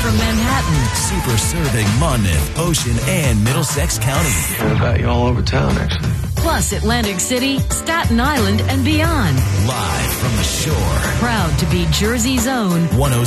from Manhattan. Super serving Monmouth, Ocean, and Middlesex County. Heard about you all over town, actually. Plus Atlantic City, Staten Island, and beyond. Live from the shore. Proud to be Jersey's own 106.